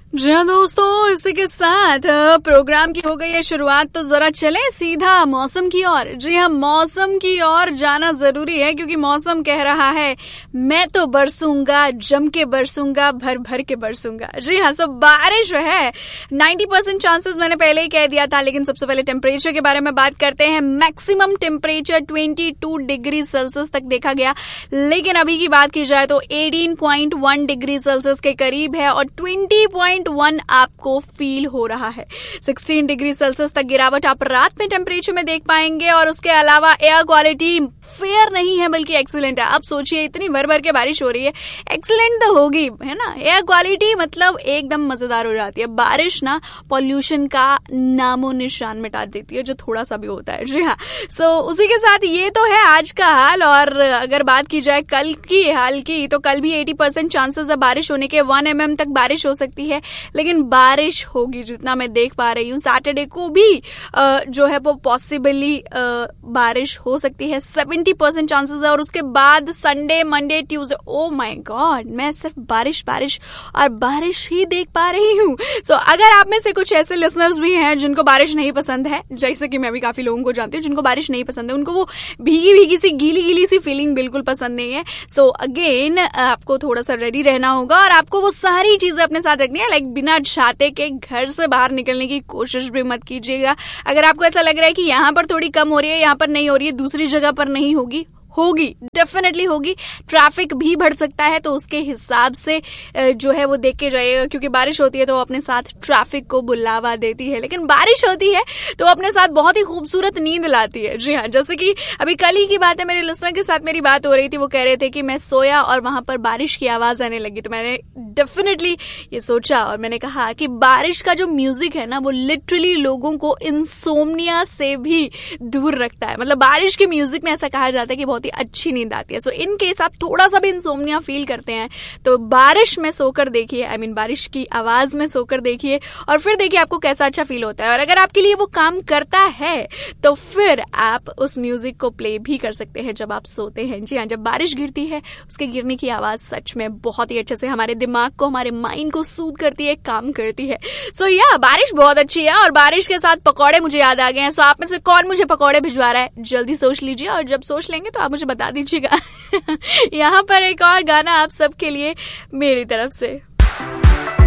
जी हाँ दोस्तों, इसी के साथ प्रोग्राम की हो गई है शुरुआत। तो जरा चले सीधा मौसम की ओर। जी हाँ, मौसम की ओर जाना जरूरी है क्योंकि मौसम कह रहा है मैं तो बरसूंगा, जम के बरसूंगा, भर भर के बरसूंगा। जी हाँ, सब बारिश है। 90% चांसेस मैंने पहले ही कह दिया था। लेकिन सबसे पहले टेम्परेचर के बारे में बात करते हैं। मैक्सिमम टेम्परेचर 22 डिग्री सेल्सियस तक देखा गया, लेकिन अभी की बात की जाए तो 18.1 डिग्री सेल्सियस के करीब है और 20.1 आपको फील हो रहा है। 16 डिग्री सेल्सियस तक गिरावट आप रात में टेम्परेचर में देख पाएंगे। और उसके अलावा एयर क्वालिटी फेयर नहीं है बल्कि एक्सीलेंट है। अब सोचिए, इतनी भर भर के बारिश हो रही है, एक्सीलेंट तो होगी, है ना। एयर क्वालिटी मतलब एकदम मजेदार हो जाती है। बारिश ना पॉल्यूशन का नामो निशान मिटा देती है, जो थोड़ा सा भी होता है। जी हाँ, सो उसी के साथ ये तो है आज का हाल। और अगर बात की जाए कल की हाल की, तो कल भी 80% चांसेस है बारिश होने के। 1 mm तक बारिश हो सकती है, लेकिन बारिश होगी जितना मैं देख पा रही हूँ। सैटरडे को भी जो है वो पॉसिबली बारिश हो सकती है, 70% चांसेस है। और उसके बाद Sunday, Monday, Tuesday, oh my God, मैं सिर्फ बारिश बारिश और बारिश ही देख पा रही हूँ। सो अगर आप में से कुछ ऐसे लिसनर्स भी हैं जिनको बारिश नहीं पसंद है, जैसे कि मैं भी काफी लोगों को जानती हूँ जिनको बारिश नहीं पसंद है, उनको वो भीगी भीगी सी, गीली गीली सी फीलिंग बिल्कुल पसंद नहीं है। सो अगेन आपको थोड़ा सा रेडी रहना होगा और आपको वो सारी चीजें अपने साथ रखनी है। लाइक बिना छाते के घर से बाहर निकलने की कोशिश भी मत कीजिएगा। अगर आपको ऐसा लग रहा है कि यहाँ पर थोड़ी कम हो रही है, यहाँ पर नहीं हो रही है, दूसरी जगह पर नहीं होगी, डेफिनेटली होगी। ट्रैफिक भी बढ़ सकता है, तो उसके हिसाब से जो है वो देख के जाइएगा, क्योंकि बारिश होती है तो अपने साथ ट्रैफिक को बुलावा देती है, लेकिन बारिश होती है तो अपने साथ बहुत ही खूबसूरत नींद लाती है। जी हाँ, जैसे कि अभी कल ही की बात है, मेरे लिसनर के साथ मेरी बात हो रही थी। वो कह रहे थे कि मैं सोया और वहां पर बारिश की आवाज आने लगी, तो मैंने डेफिनेटली ये सोचा और मैंने कहा कि बारिश का जो म्यूजिक है ना, वो लिटरली लोगों को इंसोम्निया से भी दूर रखता है। मतलब बारिश के म्यूजिक में ऐसा कहा जाता है कि बहुत ही अच्छी नींद आती है। सो इन केस आप थोड़ा सा भी इंसोम्निया फील करते हैं तो बारिश में सोकर देखिए, बारिश की आवाज में सोकर देखिए और फिर देखिए आपको कैसा अच्छा फील होता है। और अगर आपके लिए वो काम करता है तो फिर आप उस म्यूजिक को प्ले भी कर सकते हैं जब आप सोते हैं। जी हाँ, जब बारिश गिरती है उसके गिरने की आवाज सच में बहुत ही अच्छे से हमारे दिमाग को, हमारे माइंड को सूद करती है, काम करती है। सो या बारिश बहुत अच्छी है। और बारिश के साथ पकौड़े मुझे याद आ गए हैं। सो आप में से कौन मुझे पकौड़े भिजवा रहा है, जल्दी सोच लीजिए और जब सोच लेंगे तो आप मुझे बता दीजिएगा। यहाँ पर एक और गाना आप सबके लिए मेरी तरफ से।